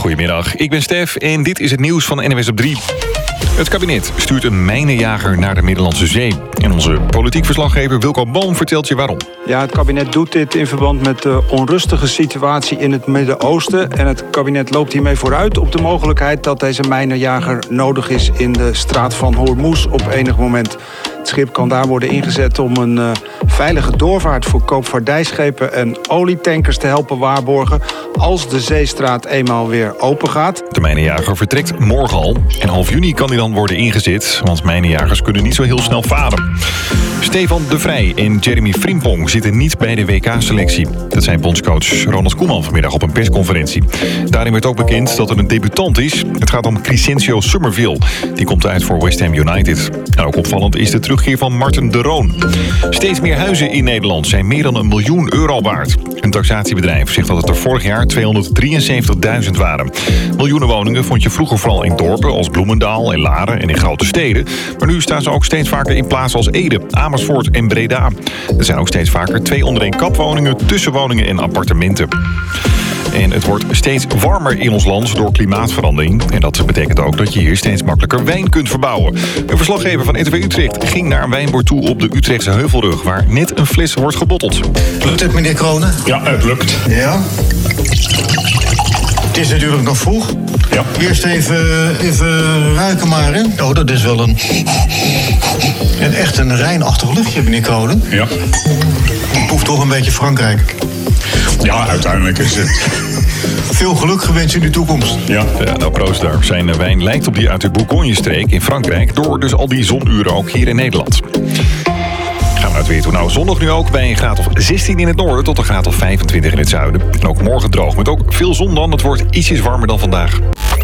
Goedemiddag, ik ben Stef en dit is het nieuws van NWS op 3. Het kabinet stuurt een mijnenjager naar de Middellandse Zee. En onze politiek verslaggever Wilco Boom vertelt je waarom. Ja, het kabinet doet dit in verband met de onrustige situatie in het Midden-Oosten. En het kabinet loopt hiermee vooruit op de mogelijkheid dat deze mijnenjager nodig is in de straat van Hormuz op enig moment. Het schip kan daar worden ingezet om een veilige doorvaart voor koopvaardijschepen en olietankers te helpen waarborgen als de zeestraat eenmaal weer open gaat. De mijnenjager vertrekt morgen al. En half juni kan hij dan worden ingezet, want mijnenjagers kunnen niet zo heel snel varen. Stefan de Vrij en Jeremy Frimpong zitten niet bij de WK-selectie. Dat zei bondscoach Ronald Koeman vanmiddag op een persconferentie. Daarin werd ook bekend dat er een debutant is. Het gaat om Crescencio Summerville. Die komt uit voor West Ham United. En ook opvallend is de terugkeer van Marten de Roon. Steeds meer huizen in Nederland zijn meer dan €1 miljoen waard. Een taxatiebedrijf zegt dat het er vorig jaar 273.000 waren. Miljoenen woningen vond je vroeger vooral in dorpen als Bloemendaal en Laren en in grote steden. Maar nu staan ze ook steeds vaker in plaatsen als Ede, Amersfoort en Breda. Er zijn ook steeds vaker 2 onder 1 kapwoningen, tussenwoningen en appartementen. En het wordt steeds warmer in ons land door klimaatverandering. En dat betekent ook dat je hier steeds makkelijker wijn kunt verbouwen. Een verslaggever van RTV Utrecht ging naar een wijnboer toe op de Utrechtse Heuvelrug, waar net een fles wordt gebotteld. Lukt het, meneer Kronen? Ja, het lukt. Ja? Het is natuurlijk nog vroeg. Ja. Eerst even ruiken maar, hè? Oh, dat is wel een echt een Rijnachtig luchtje, meneer Kronen. Ja. Het proeft toch een beetje Frankrijk. Ja, uiteindelijk is het. Veel geluk gewenst in de toekomst. Ja. Nou, proost daar. Zijn wijn lijkt op die uit de Bourgogne-streek in Frankrijk, door dus al die zonuren ook hier in Nederland. Gaan we naar het weer toe. Nou, zondag nu ook bij een graad of 16 in het noorden tot een graad of 25 in het zuiden. En ook morgen droog met ook veel zon dan. Het wordt ietsjes warmer dan vandaag.